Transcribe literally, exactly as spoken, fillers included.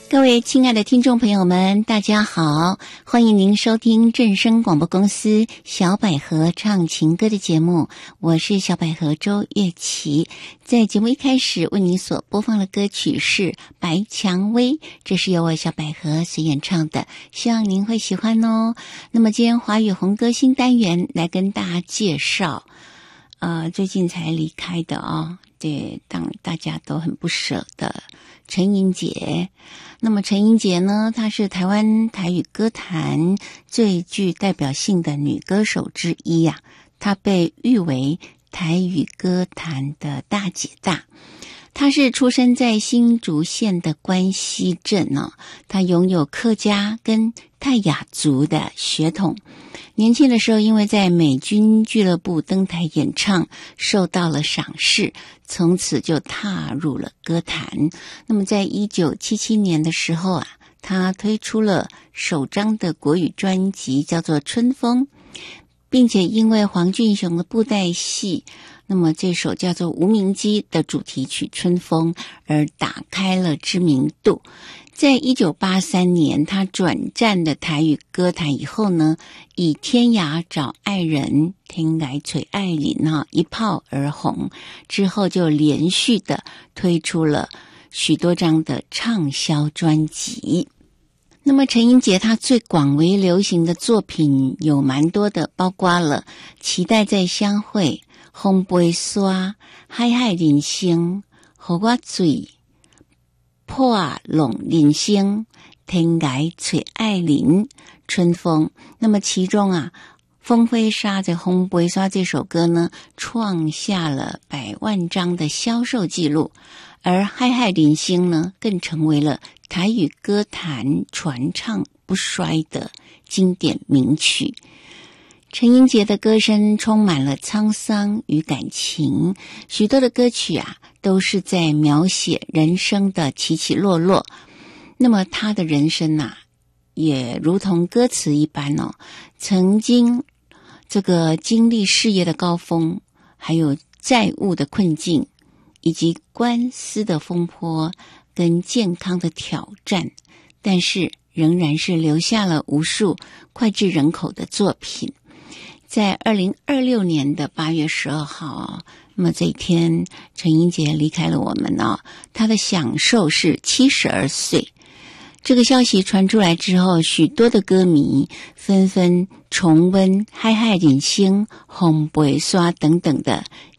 各位亲爱的听众朋友们，大家好，欢迎您收听正声广播公司小百合唱情歌的节目，我是小百合周月琪。在节目一开始为您所播放的歌曲是白蔷薇，这是由我小百合所演唱的，希望您会喜欢哦。那么今天华语红歌新单元来跟大家介绍呃，最近才离开的哦，对，当大家都很不舍的陈英杰。那么陈英杰呢，她是台湾台语歌坛最具代表性的女歌手之一呀、啊，她被誉为台语歌坛的大姐大。她是出生在新竹县的关西镇呢、哦，她拥有客家跟泰雅族的血统。年轻的时候，因为在美军俱乐部登台演唱，受到了赏识，从此就踏入了歌坛。那么在一九七七年的时候啊，他推出了首张的国语专辑，叫做《春风》，并且因为黄俊雄的布袋戏，那么这首叫做《无名鸡》的主题曲《春风》而打开了知名度。在一九八三年，他转战了台语歌坛以后呢，以天涯找爱人、天涯找爱人哈一炮而红，之后就连续的推出了许多张的畅销专辑。那么陈英杰他最广为流行的作品有蛮多的，包括了期待再相会、风杯刷、海海人生、予我醉、破浪人生、天涯找爱人、春风。那么其中啊，风飞沙在风杯刷这首歌呢，创下了百万张的销售记录，而海海人生呢，更成为了台语歌坛传唱不衰的经典名曲。陈英杰的歌声充满了沧桑与感情，许多的歌曲啊都是在描写人生的起起落落。那么他的人生啊也如同歌词一般哦，曾经这个经历事业的高峰，还有债务的困境，以及官司的风波跟健康的挑战，但是仍然是留下了无数脍炙人口的作品。在二零二六年的八月十二号，那么这一天陈英杰离开了我们啊，他的享寿是七十二岁。这个消息传出来之后，许多的歌迷纷纷重温海海人生、风杯刷等等的